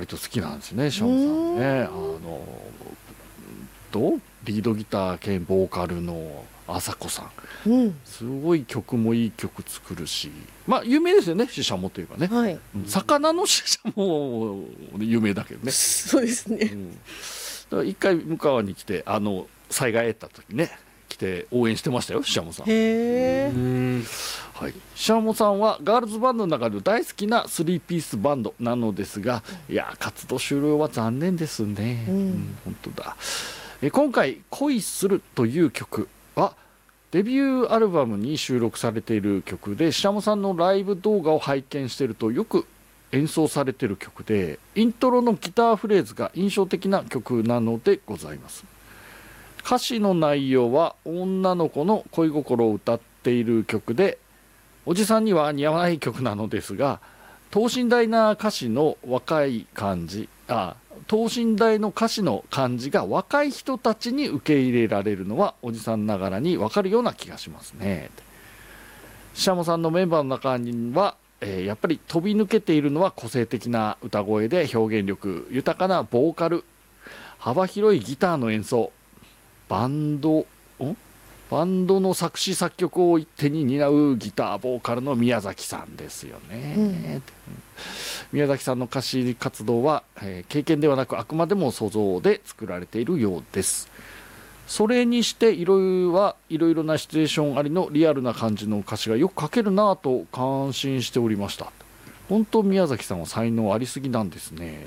と好きなんですね、シャモさんね。リードギター兼ボーカルの朝子さん、すごい曲もいい曲作るし、まあ有名ですよね、シシャモといえばね、 はい、 魚のシシャモ有名だけどね。 そうですね、 だから一回向川に来て災害やった時ね来て応援してましたよ、シシャモさん。 へえ、 はい、シシャモさんはガールズバンドの中で大好きな3ピースバンドなのですが、いや活動終了は残念ですね。本当だ。今回「恋する」という曲はデビューアルバムに収録されている曲で、シシャモさんのライブ動画を拝見しているとよく演奏されている曲で、イントロのギターフレーズが印象的な曲なのでございます。歌詞の内容は女の子の恋心を歌っている曲で、おじさんには似合わない曲なのですが、等身大な歌詞の若い感じ等身大の歌詞の感じが若い人たちに受け入れられるのはおじさんながらに分かるような気がしますね。シシャモさんのメンバーの中には、やっぱり飛び抜けているのは個性的な歌声で表現力豊かなボーカル、幅広いギターの演奏、バンドの作詞作曲を一手に担うギターボーカルの宮崎さんですよね。宮崎さんの歌詞活動は、経験ではなくあくまでも想像で作られているようです。それにしていろいろなシチュエーションありのリアルな感じの歌詞がよく書けるなぁと感心しておりました。本当宮崎さんは才能ありすぎなんですねって。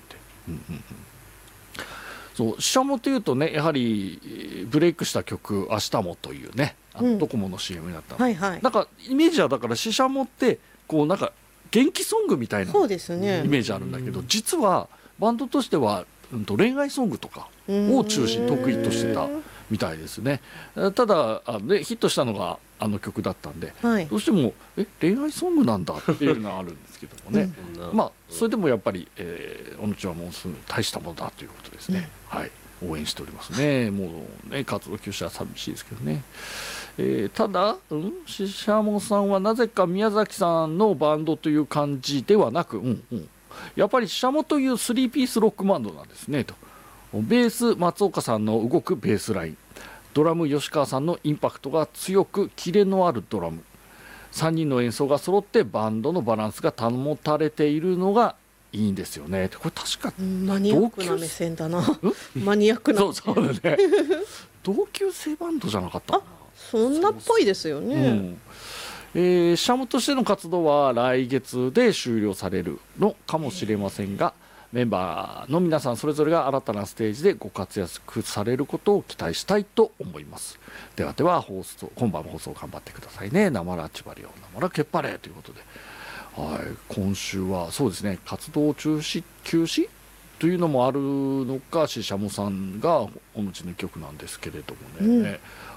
そうシシャモというとね、やはりブレイクした曲「明日も」というね、ドコモの CM になった、なんかイメージはだからシシャモってこうなんか元気ソングみたいなイメージあるんだけど、実はバンドとしては、恋愛ソングとかを中心得意としてたみたいですね。ただヒットしたのがあの曲だったんで、どうしても恋愛ソングなんだっていうのがあるんですけどもね、まあそれでもやっぱり小野ちはもう大したものだということですね。はい、応援しておりますね。もうね活動休止は寂しいですけどね。ただシシャモさんはなぜか宮崎さんのバンドという感じではなく、やっぱりシシャモという3ピースロックバンドなんですねと。ベース松岡さんの動くベースライン、ドラム吉川さんのインパクトが強くキレのあるドラム、3人の演奏が揃ってバンドのバランスが保たれているのがいいんですよね。これ確かマニアックな目線だな。マニアックなそうだね同級生バンドじゃなかったかな。 そんなっぽいですよね。 シャモとしての活動は来月で終了されるのかもしれませんが、メンバーの皆さんそれぞれが新たなステージでご活躍されることを期待したいと思います。では今晩も放送頑張ってくださいね。なまらちばりをなまらけっぱれということで、今週はそうですね、活動休止というのもあるのか、シシャモさんがお持ちの曲なんですけれどもね、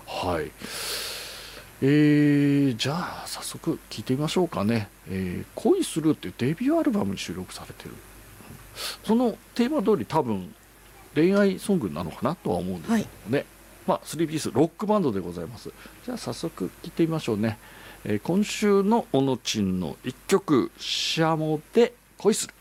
じゃあ早速聴いてみましょうかね。恋するっていうデビューアルバムに収録されてる、そのテーマ通り多分恋愛ソングなのかなとは思うんですけどもね、3ピースロックバンドでございます。じゃあ早速聴いてみましょうね。今週のオノチンの1曲、シャモで恋する。